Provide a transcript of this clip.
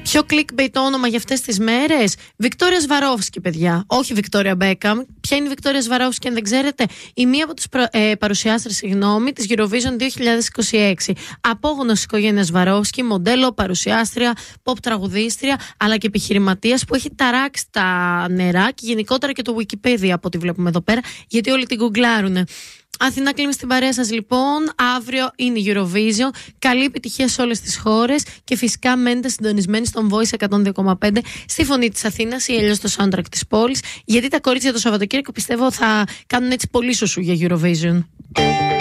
Πιο clickbait όνομα για αυτές τις μέρες. Βικτόρια Σβαρόφσκι, παιδιά. Όχι Βικτόρια Μπέκαμ. Ποια είναι η Βικτόρια Σβαρόφσκι, αν δεν ξέρετε? Η μία από τις παρουσιάστρες, της Eurovision 2026. Απόγονος οικογένειας Σβαρόφσκι, μοντέλο, παρουσιάστρια, pop τραγουδίστρια, αλλά και επιχειρηματίας που έχει ταράξει τα νερά και γενικότερα και το Wikipedia από ό,τι βλέπουμε εδώ πέρα, γιατί όλοι την γκουγκλάρουνε. Αθηνά, κλείνουμε στην παρέα σας λοιπόν. Αύριο είναι η Eurovision. Καλή επιτυχία σε όλες τις χώρες και φυσικά μένετε συντονισμένοι στον Voice 102,5 στη Φωνή της Αθήνας ή αλλιώς στο soundtrack της πόλης. Γιατί τα κορίτσια το Σαββατοκύριακο πιστεύω θα κάνουν έτσι πολύ σωσού για Eurovision.